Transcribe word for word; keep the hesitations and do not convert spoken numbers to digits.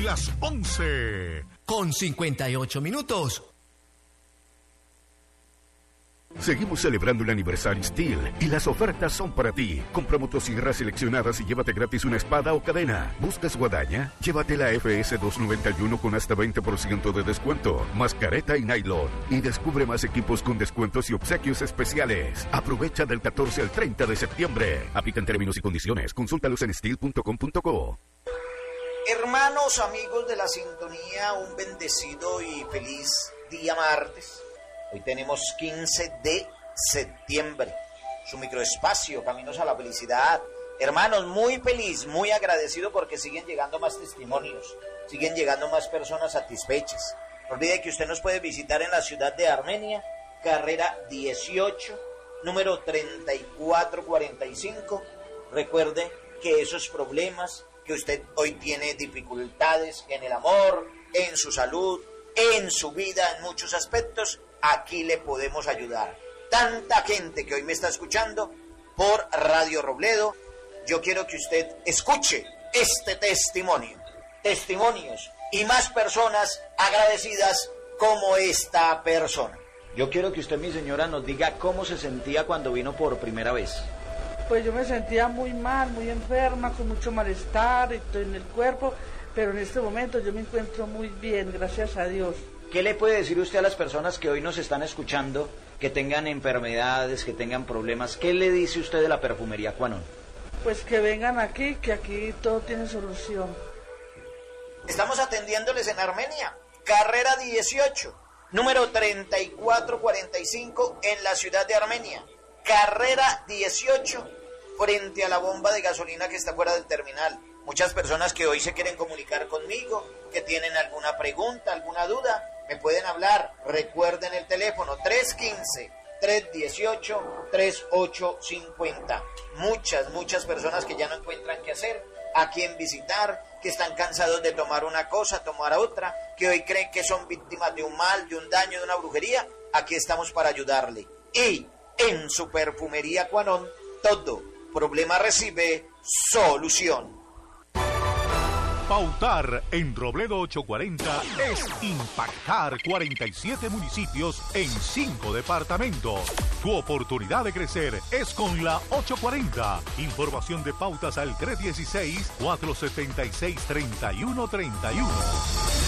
las once. Con cincuenta y ocho minutos. Seguimos celebrando el aniversario Steel y las ofertas son para ti. Compra motosierras seleccionadas y llévate gratis una espada o cadena. ¿Buscas guadaña? Llévate la F S doscientos noventa y uno con hasta veinte por ciento de descuento, más careta y nylon. Y descubre más equipos con descuentos y obsequios especiales. Aprovecha del catorce al treinta de septiembre. Aplican términos y condiciones. Consúltalos en steel punto com punto co. Hermanos, amigos de la sintonía, un bendecido y feliz día martes. Hoy tenemos quince de septiembre, su microespacio, Caminos a la Felicidad. Hermanos, muy feliz, muy agradecido porque siguen llegando más testimonios, siguen llegando más personas satisfechas. No olvide que usted nos puede visitar en la ciudad de Armenia, carrera dieciocho, número treinta y cuatro cuarenta y cinco. Recuerde que esos problemas, que usted hoy tiene dificultades en el amor, en su salud, en su vida, en muchos aspectos, aquí le podemos ayudar. Tanta gente que hoy me está escuchando por Radio Robledo, yo quiero que usted escuche este testimonio. Testimonios y más personas agradecidas como esta persona. Yo quiero que usted, mi señora, nos diga cómo se sentía cuando vino por primera vez. Pues yo me sentía muy mal, muy enferma, con mucho malestar en el cuerpo, pero en este momento yo me encuentro muy bien, gracias a Dios. ¿Qué le puede decir usted a las personas que hoy nos están escuchando, que tengan enfermedades, que tengan problemas? ¿Qué le dice usted de la perfumería Quanon? Pues que vengan aquí, que aquí todo tiene solución. Estamos atendiéndoles en Armenia, carrera dieciocho, número treinta y cuatro cuarenta y cinco en la ciudad de Armenia. Carrera dieciocho, frente a la bomba de gasolina que está fuera del terminal. Muchas personas que hoy se quieren comunicar conmigo, que tienen alguna pregunta, alguna duda, me pueden hablar. Recuerden el teléfono tres uno cinco, tres uno ocho, tres ocho cinco cero. Muchas, muchas personas que ya no encuentran qué hacer, a quién visitar, que están cansados de tomar una cosa, tomar a otra, que hoy creen que son víctimas de un mal, de un daño, de una brujería. Aquí estamos para ayudarle. Y en su perfumería Quanon, todo problema recibe solución. Pautar en Robledo ochocientos cuarenta es impactar cuarenta y siete municipios en cinco departamentos. Tu oportunidad de crecer es con la ochocientos cuarenta. Información de pautas al tres uno seis, cuatro siete seis, tres uno tres uno.